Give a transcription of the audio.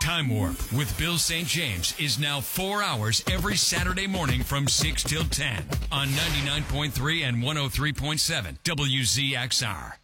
Time Warp with Bill St. James is now 4 hours every Saturday morning from 6 till 10 on 99.3 and 103.7 WZXR.